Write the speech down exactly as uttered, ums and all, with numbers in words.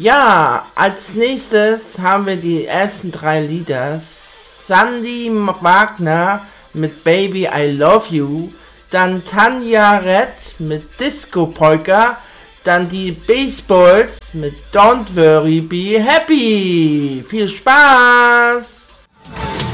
Ja, als nächstes haben wir die ersten drei Lieder. Sandy Wagner mit Baby I Love You, dann Tanja Red mit Disco Polka, dann die Baseballs mit Don't Worry Be Happy. Viel Spaß!